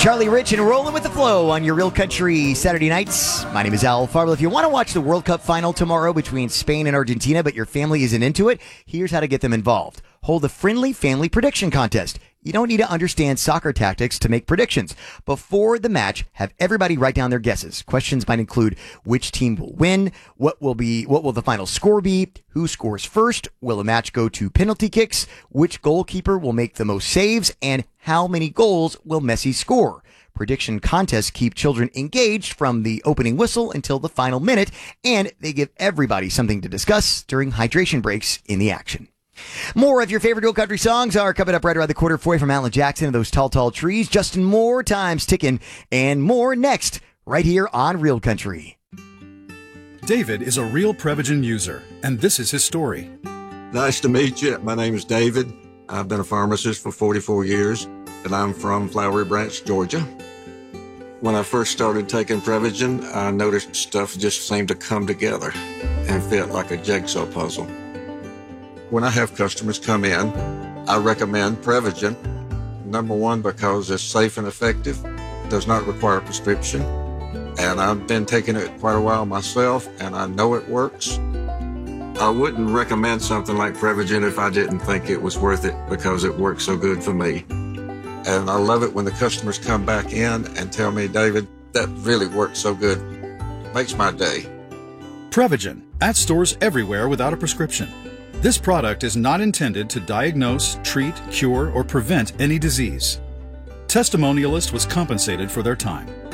Charlie Rich and Rolling with the Flow on your Real Country Saturday nights. My name is Al Farwell. If you want to watch the World Cup final tomorrow between Spain and Argentina, but your family isn't into it, here's how to get them involved. Hold a friendly family prediction contest. You don't need to understand soccer tactics to make predictions. Before the match, have everybody write down their guesses. Questions might include which team will win, what will the final score be, who scores first, will a match go to penalty kicks, which goalkeeper will make the most saves, and how many goals will Messi score. Prediction contests keep children engaged from the opening whistle until the final minute, and they give everybody something to discuss during hydration breaks in the action. More of your favorite Real Country songs are coming up right around the quarter for you from Alan Jackson and those tall, tall trees. Justin Moore, Time's Ticking, and more next right here on Real Country. David is a real Prevagen user, and this is his story. Nice to meet you. My name is David. I've been a pharmacist for 44 years, and I'm from Flowery Branch, Georgia. When I first started taking Prevagen, I noticed stuff just seemed to come together and fit like a jigsaw puzzle. When I have customers come in, I recommend Prevagen. Number one, because it's safe and effective, does not require a prescription, and I've been taking it quite a while myself, and I know it works. I wouldn't recommend something like Prevagen if I didn't think it was worth it because it works so good for me. And I love it when the customers come back in and tell me, David, that really worked so good. Makes my day. Prevagen, at stores everywhere without a prescription. This product is not intended to diagnose, treat, cure, or prevent any disease. Testimonialist was compensated for their time.